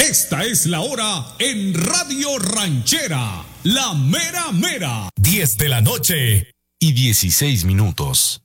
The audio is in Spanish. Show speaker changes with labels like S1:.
S1: Esta es la hora en Radio Ranchera, la mera mera.
S2: 10 de la noche y 16 minutos.